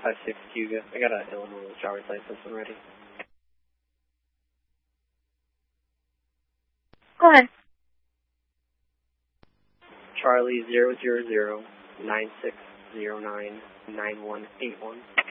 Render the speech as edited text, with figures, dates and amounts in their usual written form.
56 Hugo. I got an Illinois driver's license when ready. Go ahead. Charlie 00096099181.